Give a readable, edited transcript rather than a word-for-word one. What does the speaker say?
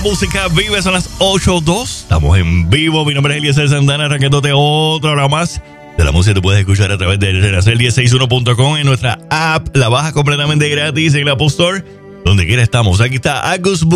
música vive, son las 8:02. Estamos en vivo. Mi nombre es Eliezer Santana, arrancándote otra hora más de la música. Te puedes escuchar a través de renacer1061.com en nuestra app. La bajas completamente gratis en la Apple Store. Donde quiera estamos. Aquí está Agus